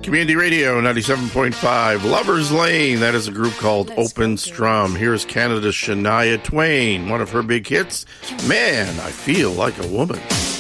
Community Radio 97.5, Lover's Lane. That is a group called Open Strum. Here's Canada's Shania Twain. One of her big hits, Man, I Feel Like a Woman.